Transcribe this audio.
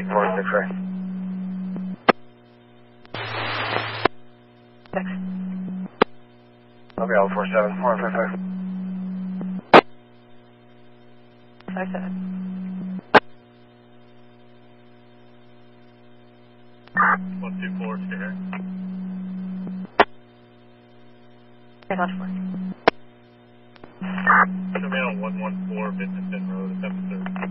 4 6 6. Okay, all 47, 155. 57. 124, stay here. Here's on 4. Show me on 114 Vincent Road, 730.